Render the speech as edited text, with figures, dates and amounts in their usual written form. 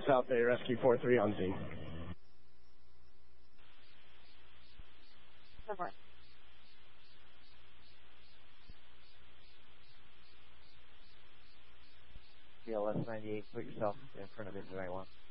South Bay, Rescue 4-3 on scene. Over. BLS 98, put yourself in front of engine right one.